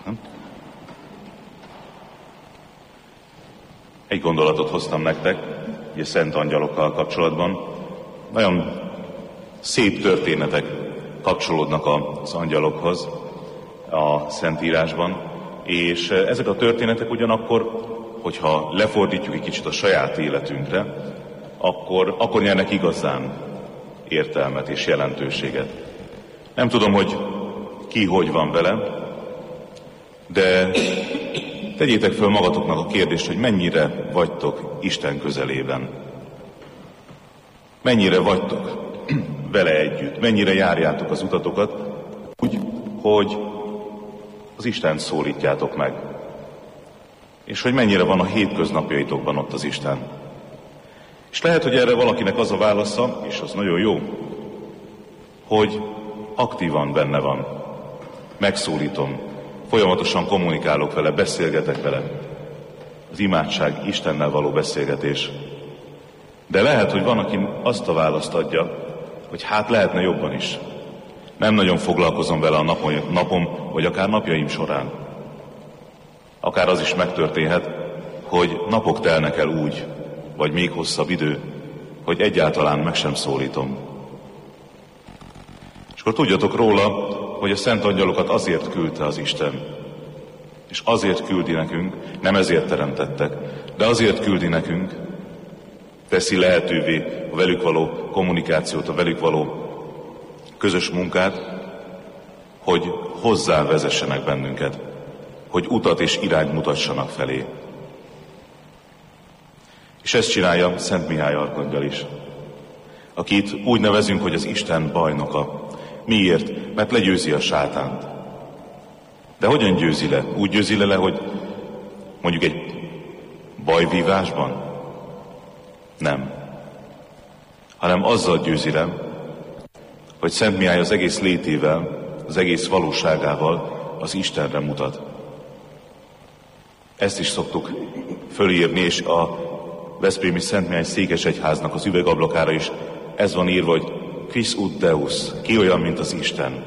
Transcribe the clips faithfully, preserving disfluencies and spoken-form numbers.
Nem? Egy gondolatot hoztam nektek, ugye szent angyalokkal kapcsolatban. Nagyon szép történetek kapcsolódnak az angyalokhoz a Szentírásban, és ezek a történetek ugyanakkor, hogyha lefordítjuk egy kicsit a saját életünkre, akkor, akkor nyernek igazán értelmet és jelentőséget. Nem tudom, hogy ki hogy van vele, de tegyétek föl magatoknak a kérdést, hogy mennyire vagytok Isten közelében. Mennyire vagytok vele együtt, mennyire járjátok az utatokat úgy, hogy az Istent szólítjátok meg. És hogy mennyire van a hétköznapjaitokban ott az Isten. És lehet, hogy erre valakinek az a válasza, és az nagyon jó, hogy aktívan benne van. Megszólítom, folyamatosan kommunikálok vele, beszélgetek vele. Az imádság, Istennel való beszélgetés. De lehet, hogy van, aki azt a választ adja, hogy hát lehetne jobban is. Nem nagyon foglalkozom vele a napom, napom vagy akár napjaim során. Akár az is megtörténhet, hogy napok telnek el úgy, vagy még hosszabb idő, hogy egyáltalán meg sem szólítom. És akkor tudjatok róla, hogy a szent angyalokat azért küldte az Isten. És azért küldi nekünk, nem ezért teremtettek, de azért küldi nekünk, teszi lehetővé a velük való kommunikációt, a velük való közös munkát, hogy hozzá vezessenek bennünket, hogy utat és irányt mutassanak felé. És ezt csinálja Szent Mihály arkangyal is, akit úgy nevezünk, hogy az Isten bajnoka. Miért? Mert legyőzi a sátánt. De hogyan győzi le? Úgy győzi le, le, hogy mondjuk egy bajvívásban? Nem. Hanem azzal győzi le, hogy Szent Mihály az egész létével, az egész valóságával az Istenre mutat. Ezt is szoktuk fölírni, és a veszprémi Szent Mihály székesegyháznak az üvegablakára is ez van írva, hogy Quis ut Deus, ki olyan, mint az Isten.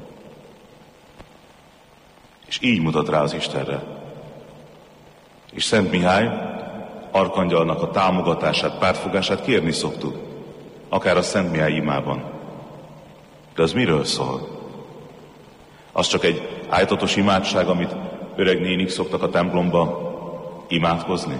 És így mutat rá az Istenre. És Szent Mihály arkangyalnak a támogatását, pártfogását kérni szoktuk, akár a Szent Mihály imában. De az miről szól? Az csak egy ájtatos imádság, amit öreg nénik szoktak a templomba imádkozni?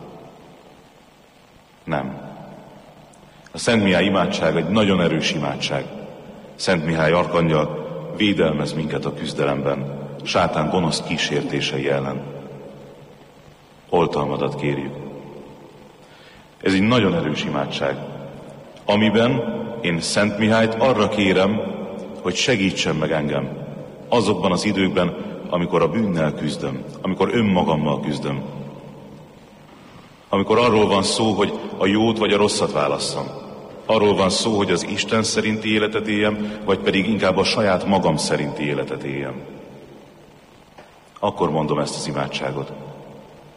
Nem. A Szent Mihály imádság egy nagyon erős imádság. Szent Mihály arkangyal védelmez minket a küzdelemben, sátán gonosz kísértései ellen. Oltalmadat kérjük. Ez egy nagyon erős imádság, amiben én Szent Mihályt arra kérem, hogy segítsen meg engem azokban az időkben, amikor a bűnnel küzdöm, amikor önmagammal küzdöm. Amikor arról van szó, hogy a jót vagy a rosszat válasszam. Arról van szó, hogy az Isten szerinti életet éljem, vagy pedig inkább a saját magam szerinti életet éljem. Akkor mondom ezt az imádságot.